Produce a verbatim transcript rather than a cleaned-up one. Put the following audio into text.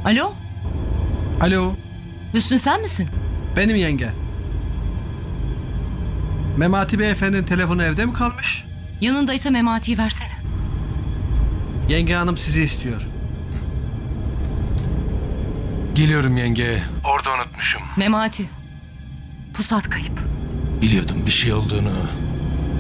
Alo? Alo, Hüsnü sen misin? benim yenge. Memati Beyefendi'nin telefonu evde mi kalmış? Yanındaysa Memati'yi versene. Yenge hanım sizi istiyor. Geliyorum yenge. Orada unutmuşum. Memati. Pusat kayıp. Biliyordum bir şey olduğunu.